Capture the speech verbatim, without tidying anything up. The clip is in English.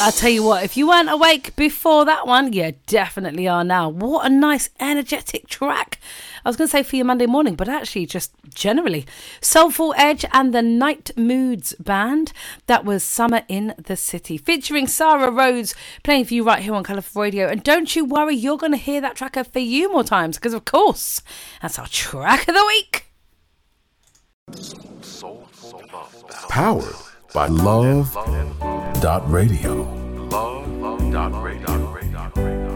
I'll tell you what, if you weren't awake before that one, you definitely are now. What a nice, energetic track. I was going to say for your Monday morning, but actually just generally. Soulful Edge and the Night Moods Band. That was Summer in the City, featuring Sarah Rhodes, playing for you right here on Colourful Radio. And don't you worry, you're going to hear that track a few more times, because of course, that's our track of the week. Powered by Love dot Radio. Love dot radio.